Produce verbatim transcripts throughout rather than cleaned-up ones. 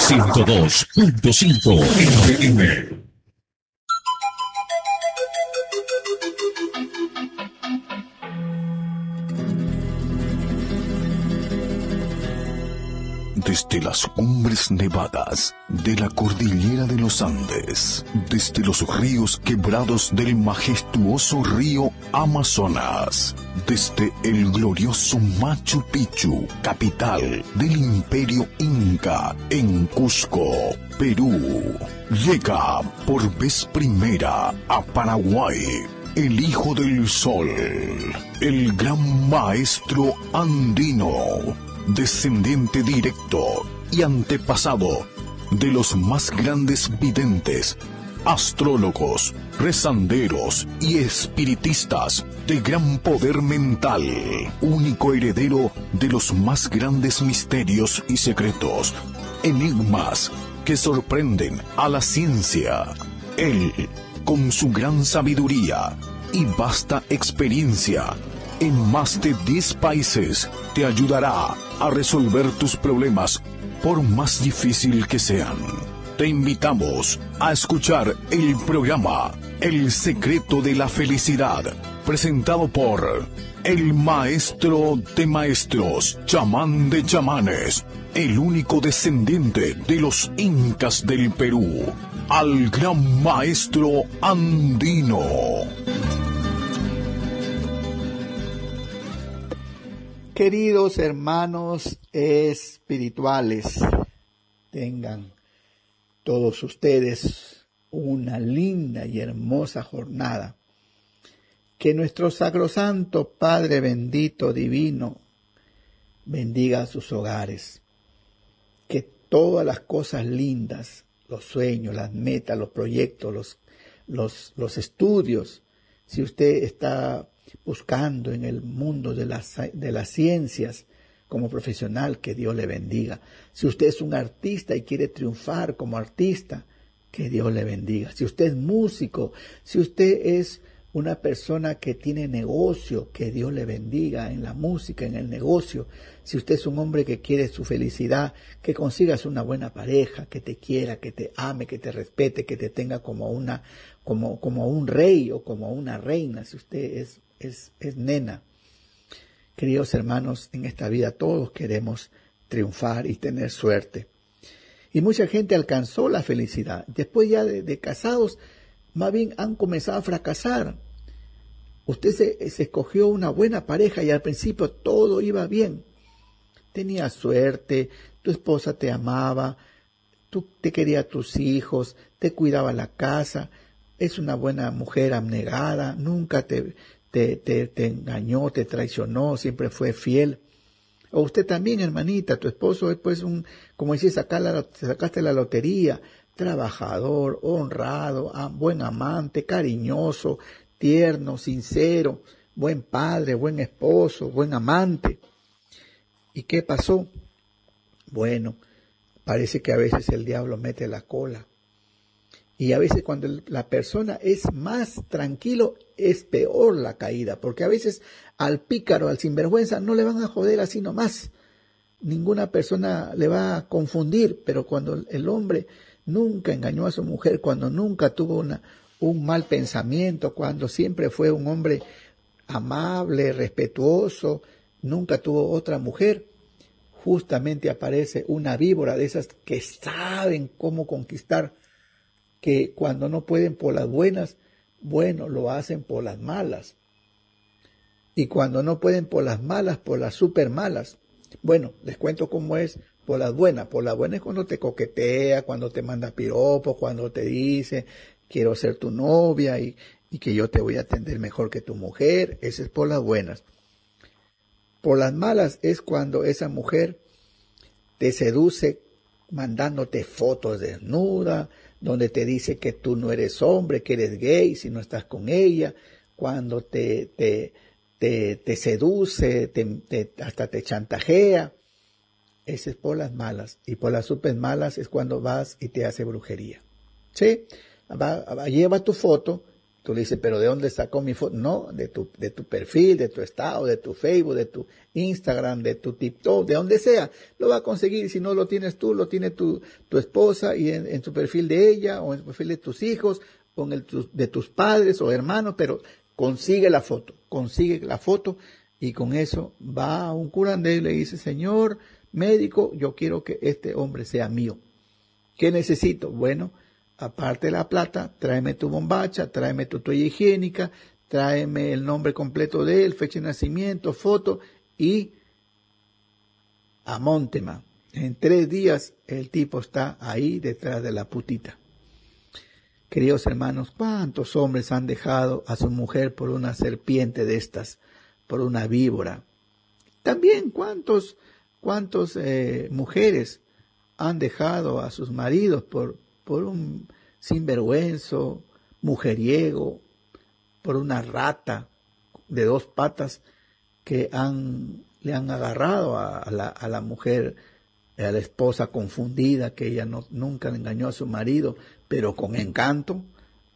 ciento dos punto cinco F M. Desde las cumbres nevadas de la cordillera de los Andes, desde los ríos quebrados del majestuoso río Amazonas, desde el glorioso Machu Picchu, capital del Imperio Inca, en Cusco, Perú, llega por vez primera a Paraguay el Hijo del Sol, el gran maestro andino, descendiente directo y antepasado de los más grandes videntes, astrólogos, rezanderos y espiritistas de gran poder mental, único heredero de los más grandes misterios y secretos, enigmas que sorprenden a la ciencia. Él, con su gran sabiduría y vasta experiencia en más de diez países, te ayudará a resolver tus problemas, por más difícil que sean. Te invitamos a escuchar el programa El Secreto de la Felicidad, presentado por el maestro de maestros, chamán de chamanes, el único descendiente de los incas del Perú, al gran maestro andino. Queridos hermanos espirituales, tengan todos ustedes una linda y hermosa jornada. Que nuestro sacrosanto Padre bendito divino bendiga sus hogares. Que todas las cosas lindas, los sueños, las metas, los proyectos, los, los, los estudios, si usted está buscando en el mundo de las, de las ciencias como profesional, que Dios le bendiga. Si usted es un artista y quiere triunfar como artista, que Dios le bendiga. Si usted es músico, si usted es una persona que tiene negocio, que Dios le bendiga en la música, en el negocio. Si usted es un hombre que quiere su felicidad, que consigas una buena pareja, que te quiera, que te ame, que te respete, que te tenga como una, como, como un rey o como una reina, si usted es Es, es nena. Queridos hermanos, en esta vida todos queremos triunfar y tener suerte. Y mucha gente alcanzó la felicidad. Después ya de, de casados, más bien han comenzado a fracasar. Usted se, se escogió una buena pareja y al principio todo iba bien. Tenía suerte, tu esposa te amaba, tú te quería a tus hijos, te cuidaba la casa. Es una buena mujer abnegada, nunca te... Te, te, te engañó, te traicionó, siempre fue fiel. O usted también, hermanita, tu esposo es pues un, como decís, sacaste, sacaste la lotería, trabajador, honrado, buen amante, cariñoso, tierno, sincero, buen padre, buen esposo, buen amante. ¿Y qué pasó? Bueno, parece que a veces el diablo mete la cola. Y a veces cuando la persona es más tranquilo, es peor la caída, porque a veces al pícaro, al sinvergüenza, no le van a joder así nomás. Ninguna persona le va a confundir, pero cuando el hombre nunca engañó a su mujer, cuando nunca tuvo una, un mal pensamiento, cuando siempre fue un hombre amable, respetuoso, nunca tuvo otra mujer, justamente aparece una víbora de esas que saben cómo conquistar, que cuando no pueden por las buenas, bueno, lo hacen por las malas. Y cuando no pueden por las malas, por las súper malas. Bueno, les cuento cómo es por las buenas. Por las buenas es cuando te coquetea, cuando te manda piropos, cuando te dice, quiero ser tu novia y, y que yo te voy a atender mejor que tu mujer. Ese es por las buenas. Por las malas es cuando esa mujer te seduce mandándote fotos desnuda, donde te dice que tú no eres hombre, que eres gay si no estás con ella, cuando te, te, te, te seduce, te, te, hasta te chantajea. Ese es por las malas. Y por las super malas es cuando vas y te hace brujería. ¿Sí? Va, va, lleva tu foto Tú le dices, pero ¿de dónde sacó mi foto? No, de tu, de tu perfil, de tu estado, de tu Facebook, de tu Instagram, de tu TikTok, de donde sea. Lo va a conseguir. Si no lo tienes tú, lo tiene tu, tu esposa y en, en tu perfil de ella o en el perfil de tus hijos o en el tu, de tus padres o hermanos, pero consigue la foto, consigue la foto y con eso va a un curandero y le dice, señor médico, yo quiero que este hombre sea mío. ¿Qué necesito? Bueno, aparte de la plata, tráeme tu bombacha, tráeme tu toalla higiénica, tráeme el nombre completo de él, fecha de nacimiento, foto y amóntema. En tres días el tipo está ahí detrás de la putita. Queridos hermanos, ¿cuántos hombres han dejado a su mujer por una serpiente de estas, por una víbora? También, ¿cuántos, cuántos eh, mujeres han dejado a sus maridos por, por un sinvergüenzo, mujeriego, por una rata de dos patas que han, le han agarrado a, a, la, a la mujer, a la esposa confundida, que ella no, nunca engañó a su marido, pero con encanto,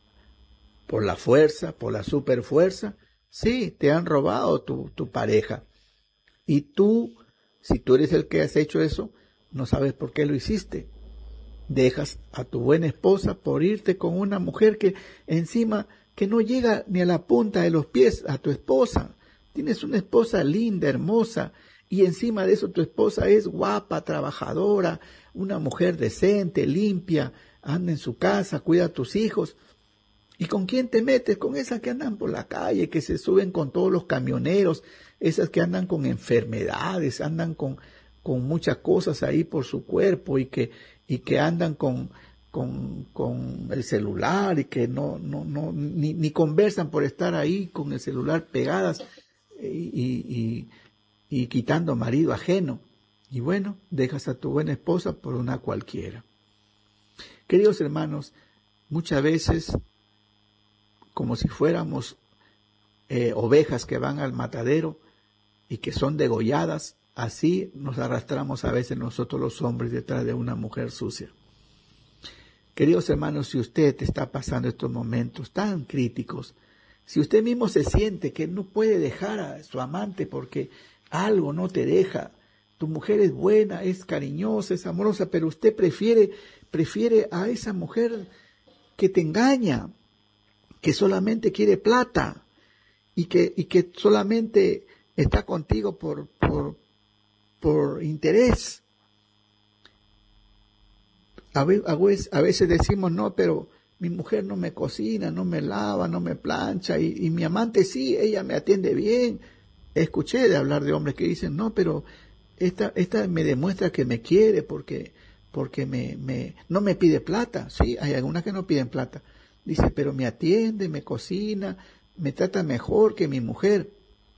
por la fuerza, por la superfuerza? Sí, te han robado tu, tu pareja. Y tú, si tú eres el que has hecho eso, no sabes por qué lo hiciste. Dejas a tu buena esposa por irte con una mujer que encima que no llega ni a la punta de los pies a tu esposa. Tienes una esposa linda, hermosa, y encima de eso tu esposa es guapa, trabajadora, una mujer decente, limpia, anda en su casa, cuida a tus hijos. ¿Y con quién te metes? Con esas que andan por la calle, que se suben con todos los camioneros, esas que andan con enfermedades, andan con, con muchas cosas ahí por su cuerpo y que, y que andan con, con, con el celular y que no, no, no, ni, ni conversan por estar ahí con el celular pegadas y, y, y, y quitando marido ajeno. Y bueno, dejas a tu buena esposa por una cualquiera. Queridos hermanos, muchas veces, como si fuéramos eh, ovejas que van al matadero y que son degolladas, así nos arrastramos a veces nosotros los hombres detrás de una mujer sucia. Queridos hermanos, si usted está pasando estos momentos tan críticos, si usted mismo se siente que no puede dejar a su amante porque algo no te deja, tu mujer es buena, es cariñosa, es amorosa, pero usted prefiere, prefiere a esa mujer que te engaña, que solamente quiere plata y que, y que solamente está contigo por, por, por interés. A veces, a veces decimos, no, pero mi mujer no me cocina, no me lava, no me plancha, y, y mi amante sí, ella me atiende bien. Escuché de hablar de hombres que dicen, no, pero esta, esta me demuestra que me quiere porque, porque me, me, no me pide plata. Sí, hay algunas que no piden plata. Dice, pero me atiende, me cocina, me trata mejor que mi mujer.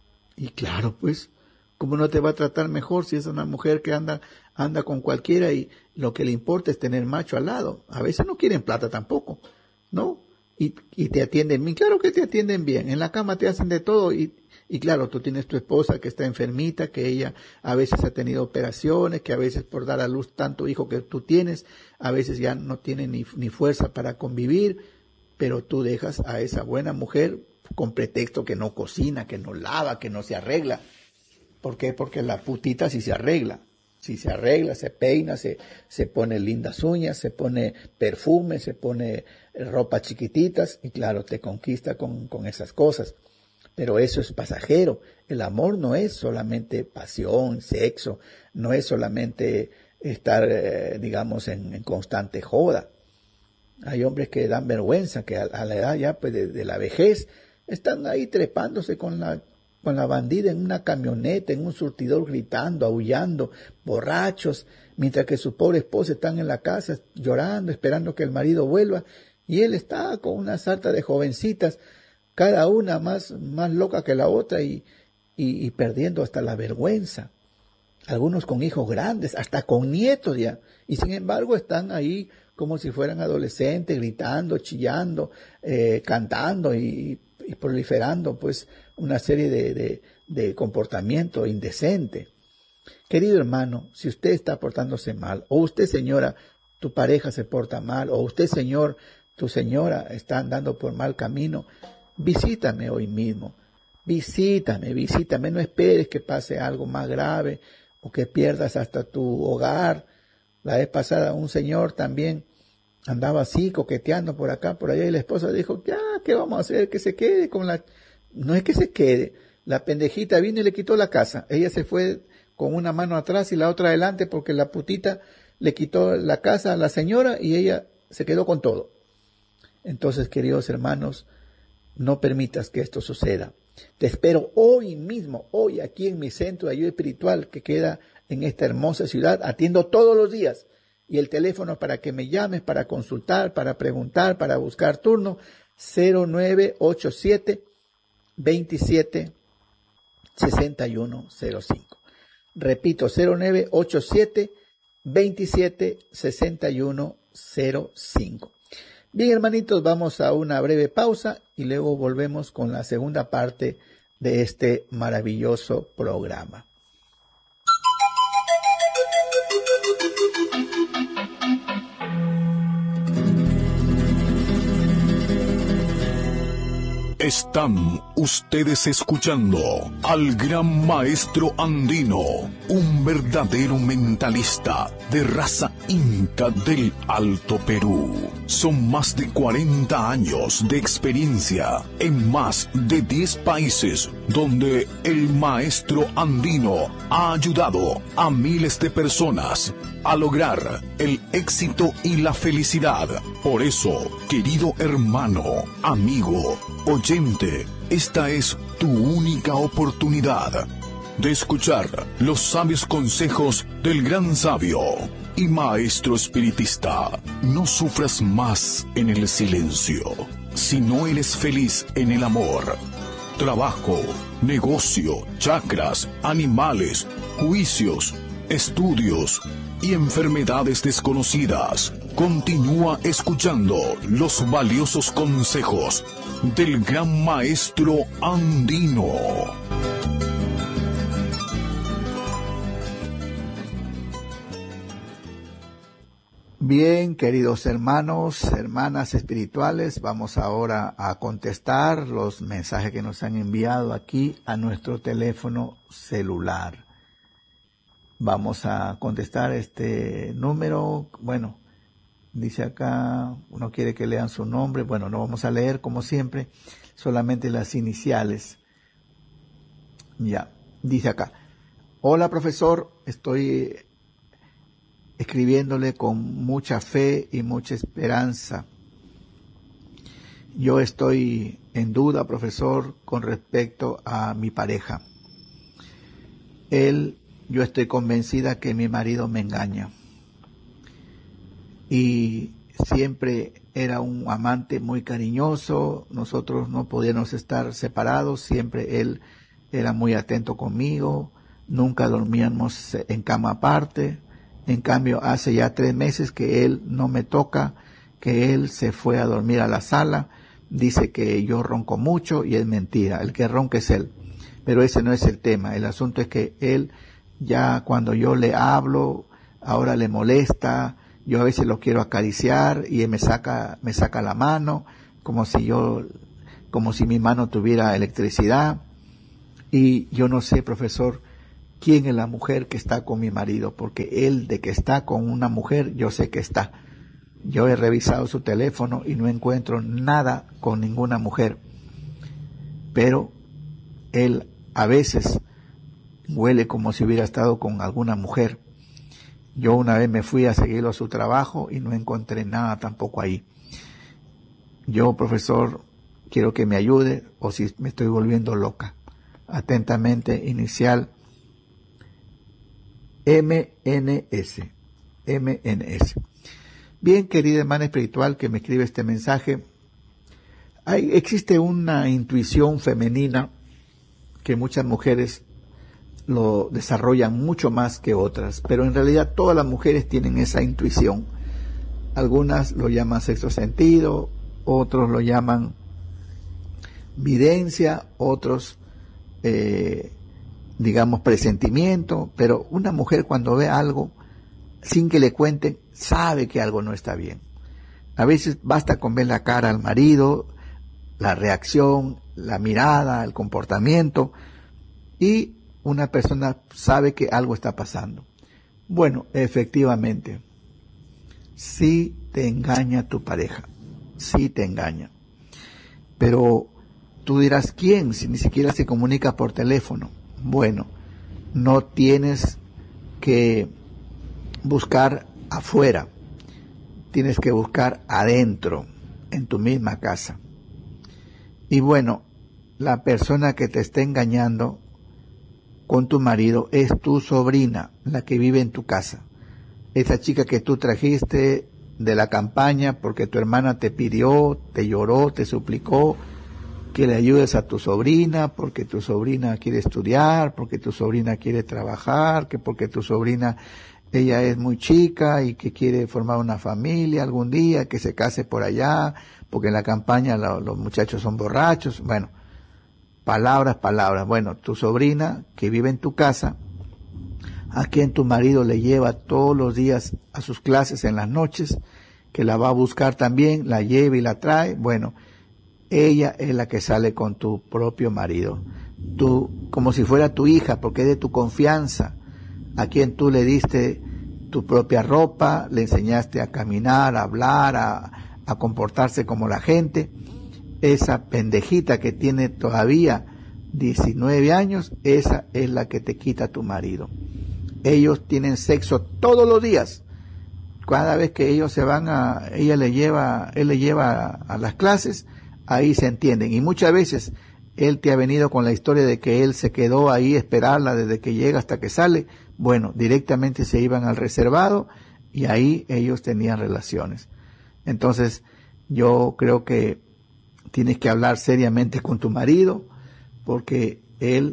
Y claro, pues, ¿cómo no te va a tratar mejor si es una mujer que anda, anda con cualquiera y lo que le importa es tener macho al lado? A veces no quieren plata tampoco, ¿no? Y, y te atienden bien. Claro que te atienden bien. En la cama te hacen de todo y, y claro, tú tienes tu esposa que está enfermita, que ella a veces ha tenido operaciones, que a veces por dar a luz tanto hijo que tú tienes, a veces ya no tiene ni, ni fuerza para convivir, pero tú dejas a esa buena mujer con pretexto que no cocina, que no lava, que no se arregla. ¿Por qué? Porque la putita sí se arregla. Si se arregla, se peina, se, se pone lindas uñas, se pone perfume, se pone ropa chiquititas y claro, te conquista con, con esas cosas. Pero eso es pasajero. El amor no es solamente pasión, sexo, no es solamente estar, eh, digamos, en, en constante joda. Hay hombres que dan vergüenza, que a, a la edad ya pues de, de la vejez están ahí trepándose con la con la bandida en una camioneta, en un surtidor, gritando, aullando, borrachos, mientras que su pobre esposa están en la casa llorando, esperando que el marido vuelva, y él está con una sarta de jovencitas, cada una más, más loca que la otra, y, y, y perdiendo hasta la vergüenza. Algunos con hijos grandes, hasta con nietos ya, y sin embargo están ahí como si fueran adolescentes, gritando, chillando, eh, cantando y, y proliferando pues una serie de, de, de comportamiento indecente. Querido hermano, si usted está portándose mal, o usted señora, tu pareja se porta mal, o usted señor, tu señora está andando por mal camino, visítame hoy mismo, visítame, visítame, no esperes que pase algo más grave o que pierdas hasta tu hogar. La vez pasada un señor también andaba así, coqueteando por acá, por allá, y la esposa dijo, ya, ¿qué vamos a hacer? Que se quede con la... No es que se quede, la pendejita vino y le quitó la casa. Ella se fue con una mano atrás y la otra adelante porque la putita le quitó la casa a la señora y ella se quedó con todo. Entonces, queridos hermanos, no permitas que esto suceda. Te espero hoy mismo, hoy aquí en mi centro de ayuda espiritual que queda en esta hermosa ciudad. Atiendo todos los días. Y el teléfono para que me llames, para consultar, para preguntar, para buscar turno, cero nueve ocho siete, veintisiete, sesenta y uno cero cinco. Repito, cero nueve ocho siete, veintisiete, sesenta y uno cero cinco. Bien, hermanitos, vamos a una breve pausa y luego volvemos con la segunda parte de este maravilloso programa. Están ustedes escuchando al gran maestro andino, un verdadero mentalista de raza inca del Alto Perú. Son más de cuarenta años de experiencia en más de diez países donde el maestro andino ha ayudado a miles de personas a lograr el éxito y la felicidad. Por eso, querido hermano, amigo, oyente, esta es tu única oportunidad de escuchar los sabios consejos del gran sabio y maestro espiritista. No sufras más en el silencio, si no eres feliz en el amor, trabajo, negocio, chakras, animales, juicios, estudios y enfermedades desconocidas. Continúa escuchando los valiosos consejos del gran maestro andino. Bien, queridos hermanos, hermanas espirituales, vamos ahora a contestar los mensajes que nos han enviado aquí a nuestro teléfono celular. Vamos a contestar este número. Bueno, dice acá, uno quiere que lean su nombre. Bueno, no vamos a leer como siempre, solamente las iniciales. Ya, dice acá, hola profesor, estoy escribiéndole con mucha fe y mucha esperanza. Yo estoy en duda, profesor, con respecto a mi pareja. Él Yo estoy convencida que mi marido me engaña. Y siempre era un amante muy cariñoso. Nosotros no podíamos estar separados. Siempre él era muy atento conmigo. Nunca dormíamos en cama aparte. En cambio, hace ya tres meses que él no me toca, que él se fue a dormir a la sala. Dice que yo ronco mucho y es mentira. El que ronca es él. Pero ese no es el tema. El asunto es que él, ya cuando yo le hablo, ahora le molesta, yo a veces lo quiero acariciar y él me saca, me saca la mano, como si yo, como si mi mano tuviera electricidad. Y yo no sé, profesor, quién es la mujer que está con mi marido, porque él de que está con una mujer, yo sé que está. Yo he revisado su teléfono y no encuentro nada con ninguna mujer. Pero él a veces huele como si hubiera estado con alguna mujer. Yo una vez me fui a seguirlo a su trabajo y no encontré nada tampoco ahí. Yo, profesor, quiero que me ayude o si me estoy volviendo loca. Atentamente, inicial M N S. M N S. Bien, querida hermana espiritual que me escribe este mensaje, hay, existe una intuición femenina que muchas mujeres lo desarrollan mucho más que otras, pero en realidad todas las mujeres tienen esa intuición. Algunas lo llaman sexto sentido, otros lo llaman videncia, otros eh, digamos presentimiento, pero una mujer cuando ve algo sin que le cuenten sabe que algo no está bien. A veces basta con ver la cara al marido, la reacción, la mirada, el comportamiento, y una persona sabe que algo está pasando. Bueno, efectivamente, sí te engaña tu pareja, sí te engaña. Pero tú dirás, ¿quién? Si ni siquiera se comunica por teléfono. Bueno, no tienes que buscar afuera, tienes que buscar adentro, en tu misma casa. Y bueno, la persona que te está engañando con tu marido es tu sobrina, la que vive en tu casa. Esa chica que tú trajiste de la campaña porque tu hermana te pidió, te lloró, te suplicó que le ayudes a tu sobrina, porque tu sobrina quiere estudiar, porque tu sobrina quiere trabajar, que porque tu sobrina, ella es muy chica y que quiere formar una familia algún día, que se case por allá, porque en la campaña lo, los muchachos son borrachos. Bueno, palabras, palabras. Bueno, tu sobrina que vive en tu casa, a quien tu marido le lleva todos los días a sus clases en las noches, que la va a buscar también, la lleva y la trae, bueno, ella es la que sale con tu propio marido. Tú, como si fuera tu hija, porque es de tu confianza, a quien tú le diste tu propia ropa, le enseñaste a caminar, a hablar, a, a comportarse como la gente. Esa pendejita que tiene todavía diecinueve años, esa es la que te quita tu marido. Ellos tienen sexo todos los días. Cada vez que ellos se van a, ella le lleva, él le lleva a, a las clases, ahí se entienden. Y muchas veces él te ha venido con la historia de que él se quedó ahí a esperarla desde que llega hasta que sale. Bueno, directamente se iban al reservado y ahí ellos tenían relaciones. Entonces, yo creo que tienes que hablar seriamente con tu marido, porque él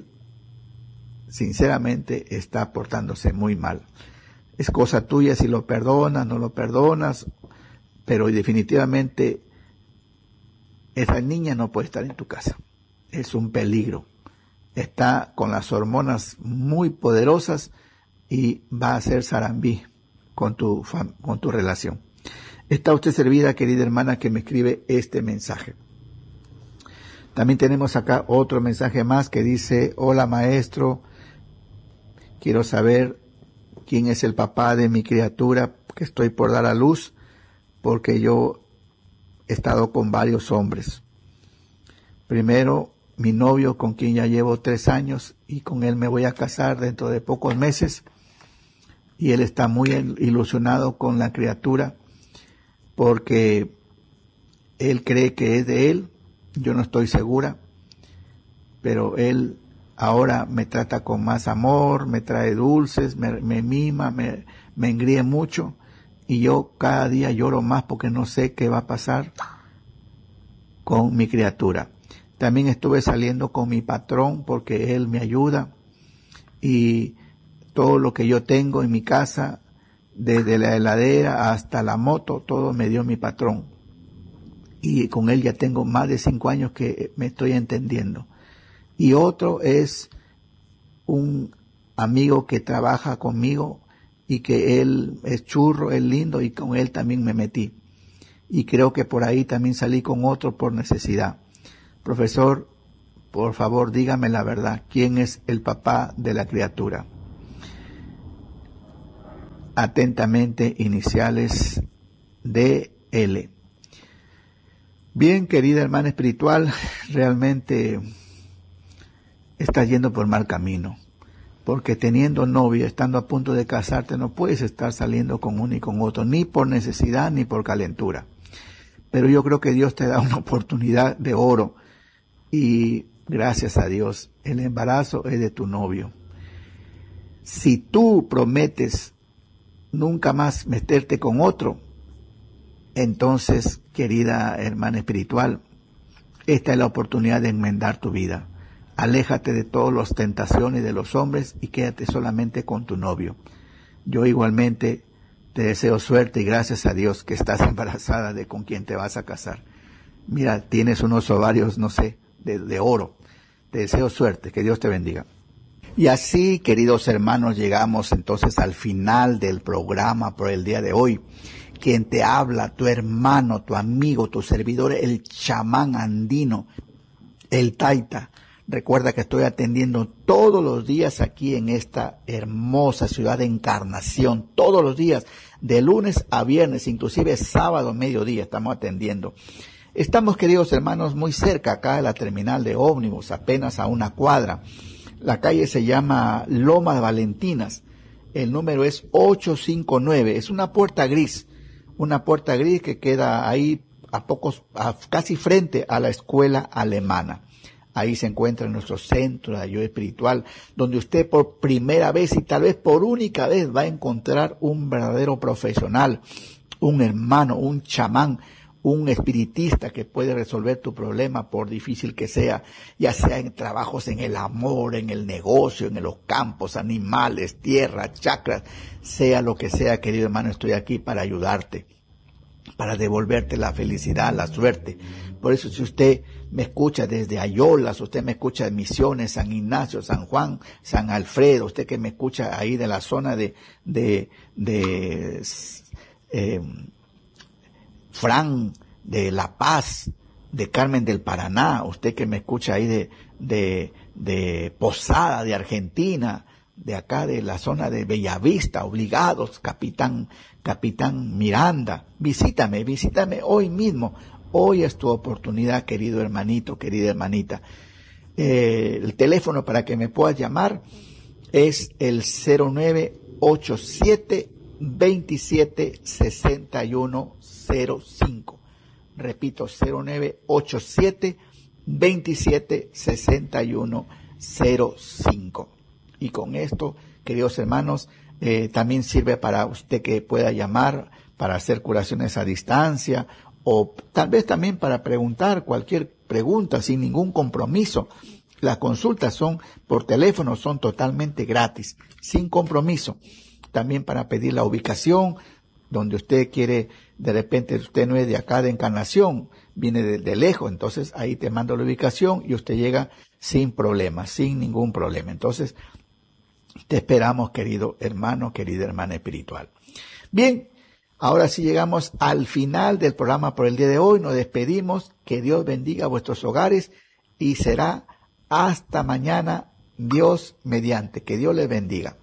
sinceramente está portándose muy mal. Es cosa tuya si lo perdonas, no lo perdonas, pero definitivamente esa niña no puede estar en tu casa. Es un peligro. Está con las hormonas muy poderosas y va a hacer zarambí con tu, con tu relación. Está usted servida, querida hermana, que me escribe este mensaje. También tenemos acá otro mensaje más que dice: hola maestro, quiero saber quién es el papá de mi criatura que estoy por dar a luz, porque yo he estado con varios hombres. Primero, mi novio, con quien ya llevo tres años, y con él me voy a casar dentro de pocos meses, y él está muy ilusionado con la criatura, porque él cree que es de él. Yo no estoy segura, pero él ahora me trata con más amor, me trae dulces, me, me mima, me, me engríe mucho, y yo cada día lloro más porque no sé qué va a pasar con mi criatura. También estuve saliendo con mi patrón porque él me ayuda, y todo lo que yo tengo en mi casa, desde la heladera hasta la moto, todo me dio mi patrón. Y con él ya tengo más de cinco años que me estoy entendiendo. Y otro es un amigo que trabaja conmigo y que él es churro, es lindo, y con él también me metí. Y creo que por ahí también salí con otro por necesidad. Profesor, por favor, dígame la verdad. ¿Quién es el papá de la criatura? Atentamente, iniciales D L. Bien, querida hermana espiritual, realmente estás yendo por mal camino, porque teniendo novio, estando a punto de casarte, no puedes estar saliendo con uno y con otro, ni por necesidad ni por calentura. Pero yo creo que Dios te da una oportunidad de oro, y gracias a Dios, el embarazo es de tu novio. Si tú prometes nunca más meterte con otro, entonces, querida hermana espiritual, esta es la oportunidad de enmendar tu vida. Aléjate de todas las tentaciones de los hombres y quédate solamente con tu novio. Yo igualmente te deseo suerte y gracias a Dios que estás embarazada de con quien te vas a casar. Mira, tienes unos ovarios, no sé, de, de oro. Te deseo suerte, que Dios te bendiga. Y así, queridos hermanos, llegamos entonces al final del programa por el día de hoy. Quien te habla, tu hermano, tu amigo, tu servidor, el chamán andino, el taita. Recuerda que estoy atendiendo todos los días aquí en esta hermosa ciudad de Encarnación, todos los días, de lunes a viernes, inclusive sábado, mediodía, estamos atendiendo. Estamos, queridos hermanos, muy cerca acá de la terminal de ómnibus, apenas a una cuadra. La calle se llama Loma de Valentinas, el número es ochocientos cincuenta y nueve, es una puerta gris, una puerta gris que queda ahí a pocos, a, casi frente a la escuela alemana. Ahí se encuentra nuestro centro de ayuda espiritual, donde usted por primera vez y tal vez por única vez va a encontrar un verdadero profesional, un hermano, un chamán, un espiritista que puede resolver tu problema por difícil que sea, ya sea en trabajos en el amor, en el negocio, en los campos, animales, tierra, chakras, sea lo que sea, querido hermano, estoy aquí para ayudarte, para devolverte la felicidad, la suerte. Por eso, si usted me escucha desde Ayolas, usted me escucha de Misiones, San Ignacio, San Juan, San Alfredo, usted que me escucha ahí de la zona de, de, de, eh, Fran, de La Paz, de Carmen del Paraná, usted que me escucha ahí de, de, de Posada, de Argentina, de acá de la zona de Bellavista, Obligados, Capitán, Capitán Miranda, visítame, visítame hoy mismo. Hoy es tu oportunidad, querido hermanito, querida hermanita. Eh, el teléfono para que me puedas llamar es el cero nueve ocho siete, veintisiete, sesenta y uno cero cinco. Repito, cero nueve ocho siete, veintisiete, sesenta y uno cero cinco. Y con esto, queridos hermanos, eh, también sirve para usted que pueda llamar para hacer curaciones a distancia, o tal vez también para preguntar cualquier pregunta sin ningún compromiso. Las consultas son por teléfono, son totalmente gratis, sin compromiso. También para pedir la ubicación, donde usted quiere, de repente usted no es de acá de Encarnación, viene de, de lejos, entonces ahí te mando la ubicación y usted llega sin problema, sin ningún problema. Entonces, te esperamos, querido hermano, querida hermana espiritual. Bien. Ahora sí llegamos al final del programa por el día de hoy. Nos despedimos. Que Dios bendiga vuestros hogares y será hasta mañana, Dios mediante. Que Dios les bendiga.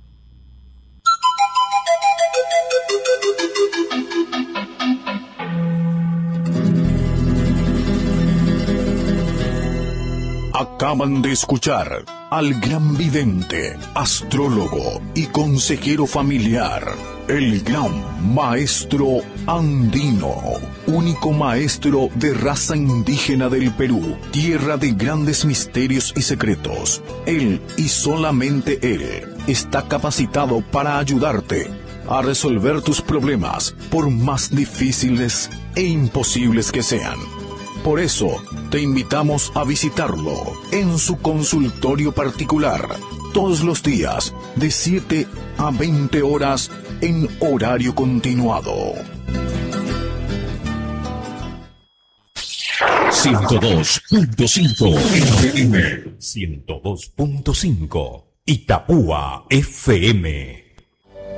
Acaban de escuchar al gran vidente, astrólogo y consejero familiar, el gran maestro andino, único maestro de raza indígena del Perú, tierra de grandes misterios y secretos. Él y solamente él está capacitado para ayudarte a resolver tus problemas, por más difíciles e imposibles que sean. Por eso, te invitamos a visitarlo en su consultorio particular, todos los días, de siete a veinte horas, en horario continuado. ciento dos punto cinco F M. ciento dos punto cinco Itapúa F M.